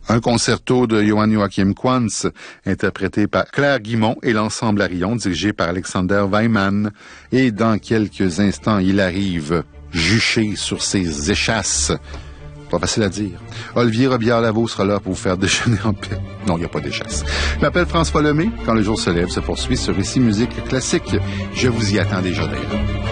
Un concerto de Johann Joachim Quantz, interprété par Claire Guimont et l'ensemble Arion, dirigé par Alexander Weimann. Et dans quelques instants, il arrive, juché sur ses échasses. Pas facile à dire. Olivier Robillard-Lavaux sera là pour vous faire déjeuner en paix. Non, il n'y a pas d'échasse. Je m'appelle François Lemay. Quand le jour se lève se poursuit sur Ici Musique Classique. Je vous y attends déjà d'ailleurs.